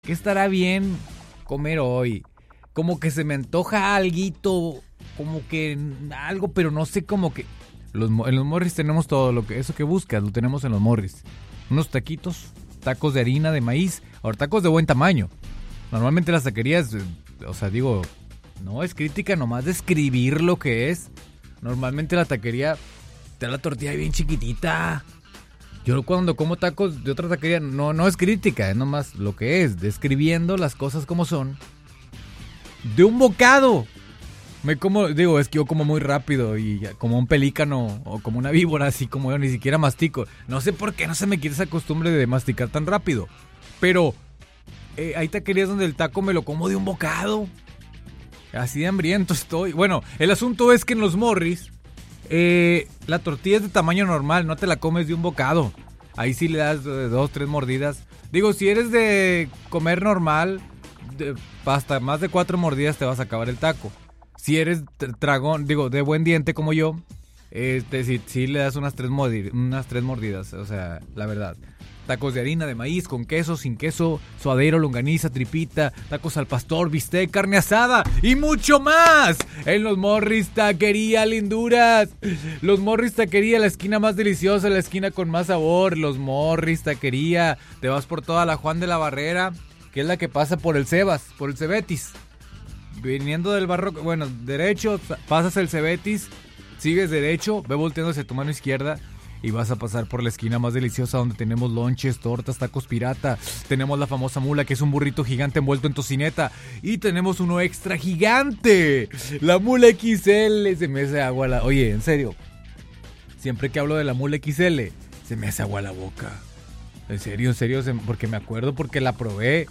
¿qué estará bien comer hoy? Como que se me antoja alguito, como que algo, pero no sé, como que... En los Morris tenemos todo eso que buscas, lo tenemos en los Morris. Unos taquitos, tacos de harina de maíz, ahora tacos de buen tamaño. Normalmente las taquerías, no es crítica, nomás describir lo que es. Normalmente la taquería te da la tortilla bien chiquitita. Yo cuando como tacos de otra taquería, no es crítica, es nomás lo que es, describiendo las cosas como son. De un bocado. Es que yo como muy rápido y como un pelícano o como una víbora, así como yo ni siquiera mastico. No sé por qué no se me quita esa costumbre de masticar tan rápido. Pero hay taquerías donde el taco me lo como de un bocado. Así de hambriento estoy. Bueno, el asunto es que en los Morris, la tortilla es de tamaño normal, no te la comes de un bocado. Ahí sí le das 2, 3 mordidas. Si eres de comer normal, hasta más de 4 mordidas te vas a acabar el taco. Si eres tragón, de buen diente como yo, sí le das unas 3 mordidas, o sea, la verdad. Tacos de harina, de maíz, con queso, sin queso, suadero, longaniza, tripita, tacos al pastor, bistec, carne asada y mucho más. En los Morris Taquería, linduras. Los Morris Taquería, la esquina más deliciosa, la esquina con más sabor. Los Morris Taquería. Te vas por toda la Juan de la Barrera, que es la que pasa por el Cebetis. Viniendo del Barroco, derecho, pasas el Cebetis, sigues derecho, ve volteando hacia tu mano izquierda y vas a pasar por la esquina más deliciosa donde tenemos lonches, tortas, tacos pirata. Tenemos la famosa mula, que es un burrito gigante envuelto en tocineta, y tenemos uno extra gigante, la mula XL. Se me hace agua Oye, en serio, siempre que hablo de la mula XL, se me hace agua la boca. En serio, porque me acuerdo, porque la probé.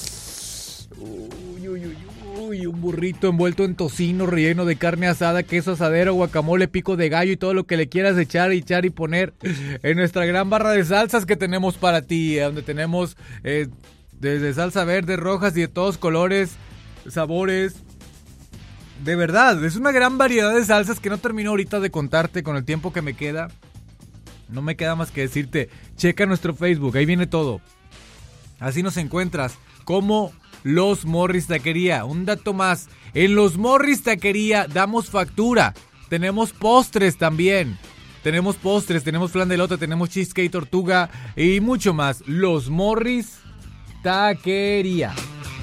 Uy, un burrito envuelto en tocino, relleno de carne asada, queso asadero, guacamole, pico de gallo y todo lo que le quieras echar y poner en nuestra gran barra de salsas que tenemos para ti, donde tenemos desde salsa verde, rojas y de todos colores, sabores. De verdad, es una gran variedad de salsas que no termino ahorita de contarte con el tiempo que me queda. No me queda más que decirte, checa nuestro Facebook, ahí viene todo. Así nos encuentras como Los Morris Taquería. Un dato más, en Los Morris Taquería damos factura. Tenemos postres también. Tenemos flan de elote, tenemos cheesecake tortuga y mucho más. Los Morris Taquería.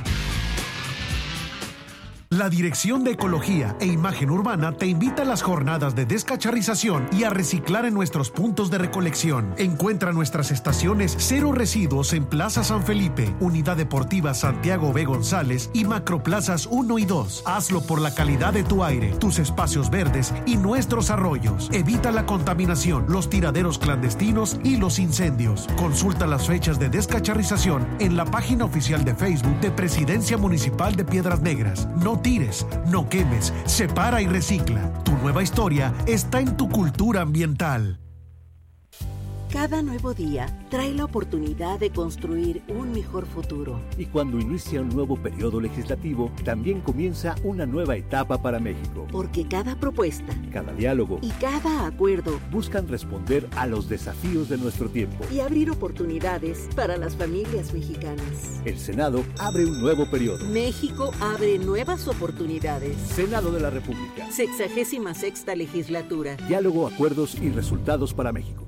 La Dirección de Ecología e Imagen Urbana te invita a las jornadas de descacharrización y a reciclar en nuestros puntos de recolección. Encuentra nuestras estaciones Cero Residuos en Plaza San Felipe, Unidad Deportiva Santiago B. González y Macroplazas 1 y 2. Hazlo por la calidad de tu aire, tus espacios verdes y nuestros arroyos. Evita la contaminación, los tiraderos clandestinos y los incendios. Consulta las fechas de descacharrización en la página oficial de Facebook de Presidencia Municipal de Piedras Negras. No tires, no quemes, separa y recicla. Tu nueva historia está en tu cultura ambiental. Cada nuevo día trae la oportunidad de construir un mejor futuro. Y cuando inicia un nuevo periodo legislativo, también comienza una nueva etapa para México. Porque cada propuesta, cada diálogo y cada acuerdo buscan responder a los desafíos de nuestro tiempo y abrir oportunidades para las familias mexicanas. El Senado abre un nuevo periodo. México abre nuevas oportunidades. Senado de la República. 66ª legislatura. Diálogo, acuerdos y resultados para México.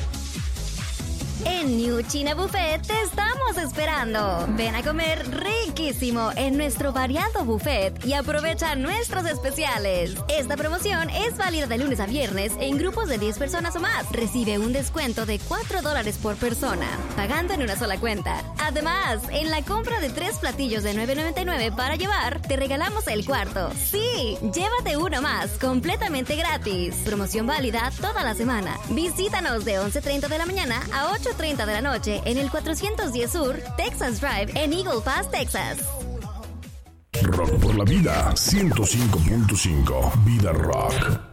En New China Buffet te estamos esperando. Ven a comer riquísimo en nuestro variado buffet y aprovecha nuestros especiales. Esta promoción es válida de lunes a viernes en grupos de 10 personas o más. Recibe un descuento de $4 por persona, pagando en una sola cuenta. Además, en la compra de 3 platillos de $9.99 para llevar, te regalamos el cuarto. Sí, llévate uno más, completamente gratis. Promoción válida toda la semana. Visítanos de 11:30 de la mañana a 8:30 de la noche en el 410 Sur, Texas Drive, en Eagle Pass, Texas. Rock por la vida, 105.5, Vida Rock.